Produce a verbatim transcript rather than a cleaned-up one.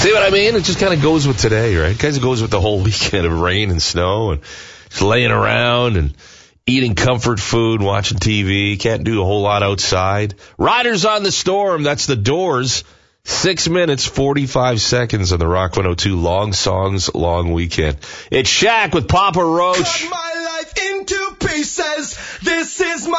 See what I mean? It just kind of goes with today, right? It kind of goes with the whole weekend of rain and snow and just laying around and eating comfort food, watching T V. Can't do a whole lot outside. Riders on the Storm. That's the Doors. Six minutes, forty-five seconds on the Rock one oh two Long Songs, Long Weekend. It's Shaq with Papa Roach. Cut my life into pieces. This is my